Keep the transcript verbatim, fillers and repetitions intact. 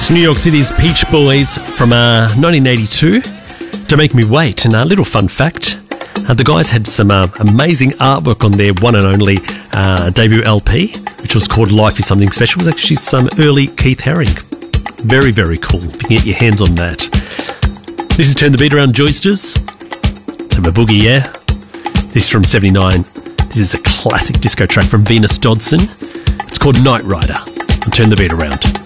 It's New York City's Peach Boys from uh, nineteen eighty-two. Don't Make Me Wait. And a little fun fact, uh, the guys had some uh, amazing artwork on their one and only uh, debut L P, which was called Life Is Something Special. It was actually some early Keith Haring. Very, very cool. If you can get your hands on that. This is Turn the Beat Around Joysters. It's a boogie, yeah. This is from seventy-nine. This is a classic disco track from Venus Dodson. It's called Night Rider. And Turn the Beat Around.